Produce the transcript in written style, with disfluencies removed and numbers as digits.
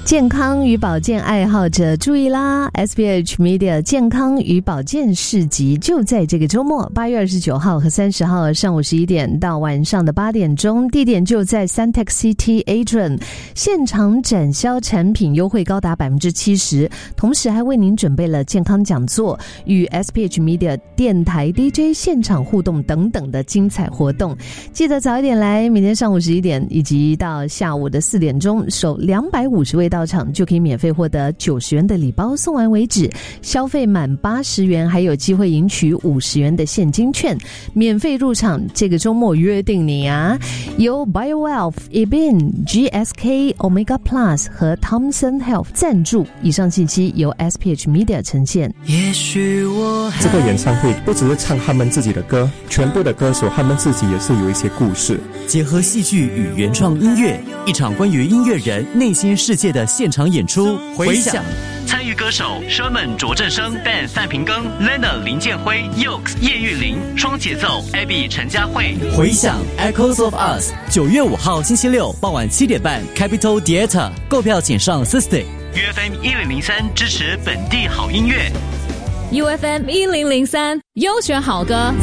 健康与保健爱好者注意啦 ！SPH Media 健康与保健市集就在这个周末，8月29号和30号上午11点到晚上的8点钟，地点就在 Suntec City Adrian， 现场展销产品优惠高达 70%， 同时还为您准备了健康讲座与 SPH Media 电台 DJ 现场互动等等的精彩活动。记得早一点来，明天上午11点以及到下午的4点钟，首250位到场就可以免费获得90元的礼包，送完为止。消费满80元还有机会赢取50元的现金券，免费入场。这个周末约定你啊！由 BioWealth、Ebin、GSK、Omega Plus 和 Thomson Health 赞助。以上信息由 SPH Media 呈现。 也许我这个演唱会不只是唱他们自己的歌，全部的歌手他们自己也是有一些故事， 结合戏剧与原创音乐，一场关于音乐人内心世界的现场演出。回响参与歌手 Sherman 卓振生 Ben 范平庚 Lena 林建辉 Yokes 叶玉玲双节奏 Abby 陈嘉慧。回响 Echoes of Us 9月5号星期六傍晚7点半 Capital Theatre， 购票请上 System。 UFM 1003支持本地好音乐。 UFM 1003优选好歌。